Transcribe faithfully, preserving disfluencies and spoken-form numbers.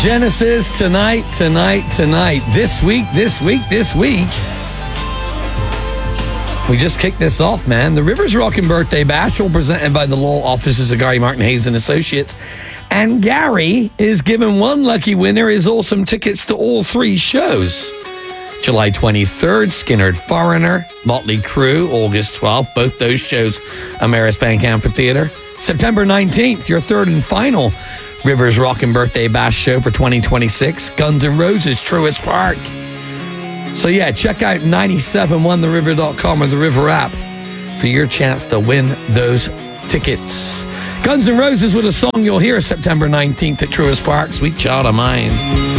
Genesis tonight, tonight, tonight. This week, this week, this week. We just kicked this off, man. The Rivers Rockin' Birthday Bash, all presented by the law offices of Gary Martin Hayes and Associates. And Gary is giving one lucky winner his awesome tickets to all three shows. July twenty-third, Skinnerd Foreigner, Motley Crue, August twelfth, both those shows, Ameris Bank Amphitheater. September nineteenth, your third and final Rivers Rockin' Birthday Bash show for twenty twenty-six, Guns N' Roses, Truist Park. So yeah, check out nine seven one the river dot com or the River app for your chance to win those tickets. Guns N' Roses with a song you'll hear September nineteenth at Truist Park, Sweet Child of Mine.